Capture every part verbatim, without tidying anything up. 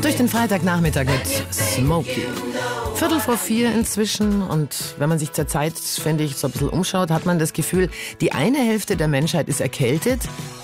Durch den Freitagnachmittag mit Smokey. Viertel vor vier inzwischen, und wenn man sich zur Zeit, finde ich, so ein bisschen umschaut, hat man das Gefühl, die eine Hälfte der Menschheit ist erkältet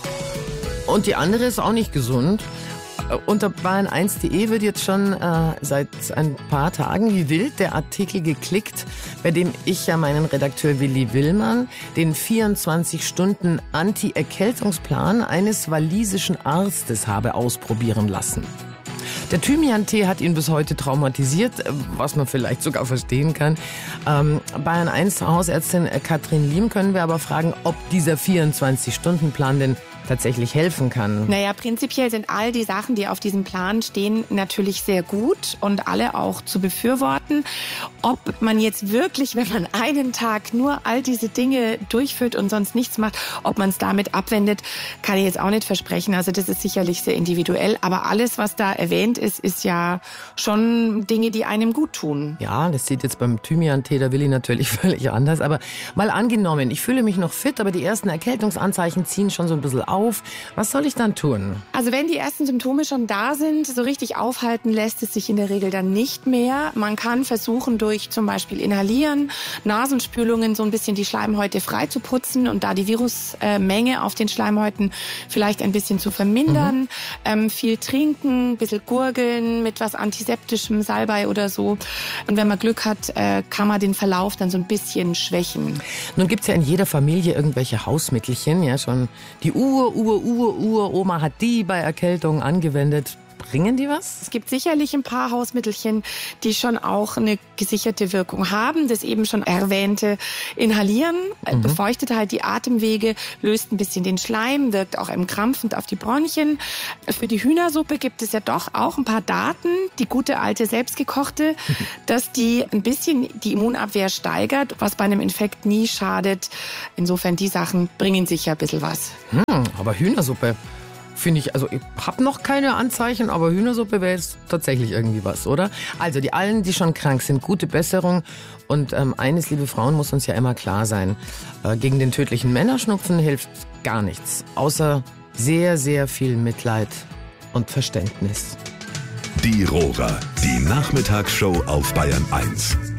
und die andere ist auch nicht gesund. Unter bayern eins punkt de wird jetzt schon äh, seit ein paar Tagen wie wild der Artikel geklickt, bei dem ich ja meinen Redakteur Willi Willmann den vierundzwanzig Stunden Anti-Erkältungsplan eines walisischen Arztes habe ausprobieren lassen. Der Thymian-Tee hat ihn bis heute traumatisiert, was man vielleicht sogar verstehen kann. Ähm, Bayern eins Hausärztin Katrin Liem können wir aber fragen, ob dieser vierundzwanzig Stunden Plan denn tatsächlich helfen kann. Naja, prinzipiell sind all die Sachen, die auf diesem Plan stehen, natürlich sehr gut und alle auch zu befürworten. Ob man jetzt wirklich, wenn man einen Tag nur all diese Dinge durchführt und sonst nichts macht, ob man es damit abwendet, kann ich jetzt auch nicht versprechen. Also das ist sicherlich sehr individuell. Aber alles, was da erwähnt ist, ist ja schon Dinge, die einem gut tun. Ja, das sieht jetzt beim Thymian-Tee der Willi natürlich völlig anders. Aber mal angenommen, ich fühle mich noch fit, aber die ersten Erkältungsanzeichen ziehen schon so ein bisschen auf. Was soll ich dann tun? Also wenn die ersten Symptome schon da sind, so richtig aufhalten lässt es sich in der Regel dann nicht mehr. Man kann versuchen, durch zum Beispiel Inhalieren, Nasenspülungen so ein bisschen die Schleimhäute frei zu putzen und da die Virusmenge auf den Schleimhäuten vielleicht ein bisschen zu vermindern. Mhm. Ähm, viel trinken, ein bisschen gurgeln mit was Antiseptischem, Salbei oder so. Und wenn man Glück hat, äh, kann man den Verlauf dann so ein bisschen schwächen. Nun gibt's ja in jeder Familie irgendwelche Hausmittelchen, ja schon die Ur Ur, Ur, Ur, Oma hat die bei Erkältung angewendet. Bringen die was? Es gibt sicherlich ein paar Hausmittelchen, die schon auch eine gesicherte Wirkung haben. Das eben schon erwähnte Inhalieren mhm. befeuchtet halt die Atemwege, löst ein bisschen den Schleim, wirkt auch entkrampfend auf die Bronchien. Für die Hühnersuppe gibt es ja doch auch ein paar Daten, die gute alte selbstgekochte, dass die ein bisschen die Immunabwehr steigert, was bei einem Infekt nie schadet. Insofern, die Sachen bringen sicher ein bisschen was. Hm, aber Hühnersuppe finde ich, also ich habe noch keine Anzeichen, aber Hühnersuppe wäre jetzt tatsächlich irgendwie was, oder? Also die allen, die schon krank sind, gute Besserung. Und ähm, eines, liebe Frauen, muss uns ja immer klar sein, äh, gegen den tödlichen Männerschnupfen hilft gar nichts, außer sehr, sehr viel Mitleid und Verständnis. Die Rora, die Nachmittagsshow auf Bayern eins.